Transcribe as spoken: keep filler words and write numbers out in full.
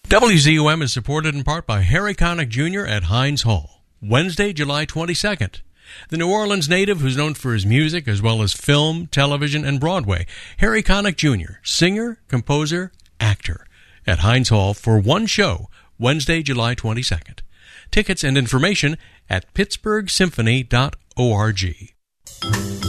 W Z U M is supported in part by Harry Connick Junior at Heinz Hall. Wednesday, July twenty-second. The New Orleans native who's known for his music as well as film, television, and Broadway, Harry Connick Junior, singer, composer, actor, at Heinz Hall for one show, Wednesday, July twenty-second. Tickets and information at pittsburgh symphony dot org.